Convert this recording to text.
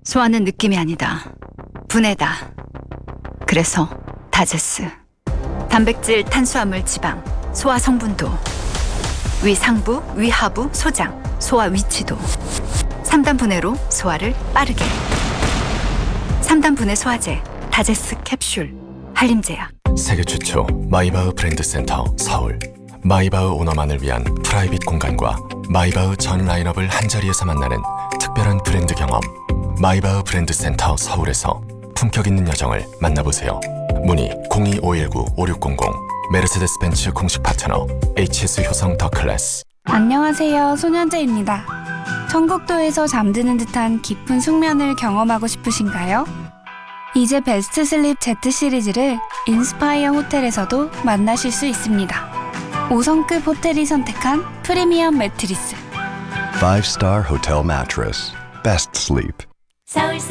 소화는 느낌이 아니다. 분해다. 그래서 다제스. 단백질, 탄수화물, 지방, 소화 성분도, 위 상부, 위 하부, 소장, 소화 위치도. 3단 분해로 소화를 빠르게. 3단 분해 소화제, 다제스 캡슐, 한림제약. 세계 최초 마이바흐 브랜드 센터 서울. 마이바흐 오너만을 위한 프라이빗 공간과 마이바흐 전 라인업을 한자리에서 만나는 특별한 브랜드 경험. 마이바흐 브랜드 센터 서울에서 품격 있는 여정을 만나보세요. 문의 02-519-5600. 메르세데스 벤츠 공식 파트너 HS 효성 더 클래스. 안녕하세요, 손현재입니다. 청국도에서 잠드는 듯한 깊은 숙면을 경험하고 싶으신가요? 이제 베스트 슬립 Z 시리즈를 인스파이어 호텔에서도 만나실 수 있습니다. 5성급 호텔이 선택한 프리미엄 매트리스. 5-star hotel mattress. Best sleep. 서울세